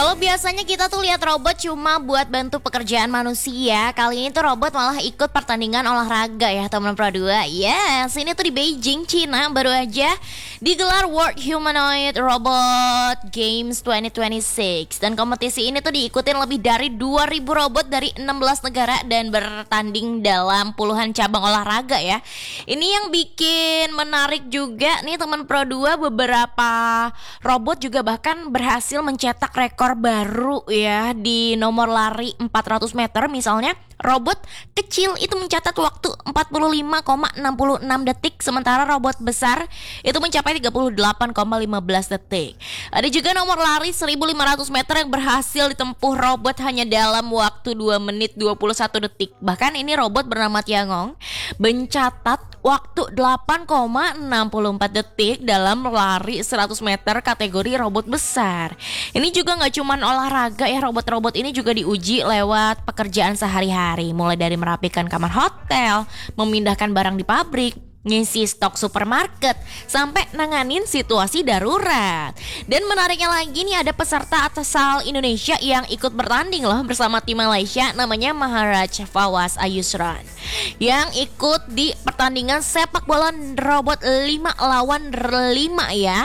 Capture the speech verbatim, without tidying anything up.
Kalau biasanya kita tuh lihat robot cuma buat bantu pekerjaan manusia, kali ini tuh robot malah ikut pertandingan olahraga ya teman Pro dua. Yes, ini tuh di Beijing, Cina baru aja digelar World Humanoid Robot Games dua ribu dua puluh enam. Dan kompetisi ini tuh diikutin lebih dari dua ribu robot dari enam belas negara dan bertanding dalam puluhan cabang olahraga ya. Ini yang bikin menarik juga nih teman Pro dua, beberapa robot juga bahkan berhasil mencetak rekor baru ya di nomor lari empat ratus meter. Misalnya robot kecil itu mencatat waktu empat puluh lima koma enam enam detik, sementara robot besar itu mencapai tiga puluh delapan koma lima belas detik. Ada juga nomor lari seribu lima ratus meter yang berhasil ditempuh robot hanya dalam waktu dua menit dua puluh satu detik. Bahkan ini robot bernama Tiangong mencatat waktu delapan koma enam empat detik dalam lari seratus meter kategori robot besar. Ini juga gak cuman olahraga ya, robot-robot ini juga diuji lewat pekerjaan sehari-hari, mulai dari merapikan kamar hotel, memindahkan barang di pabrik, ngisi stok supermarket, sampai nanganin situasi darurat. Dan menariknya lagi nih, ada peserta asal Indonesia yang ikut bertanding loh bersama tim Malaysia, namanya Maharaj Fawaz Ayusran, yang ikut di pertandingan sepak bola robot lima lawan lima ya.